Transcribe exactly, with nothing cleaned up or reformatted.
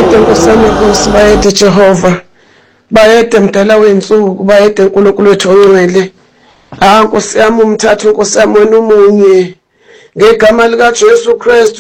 bayede Nkosi yami Nkosi, bayede Jehova, bayede mdala wensuku, bayede uNkulunkulu wethu ongcwele. Ah Nkosi yami umthathu Nkosi yami wena umunye ngegama lika Jesu Kristu.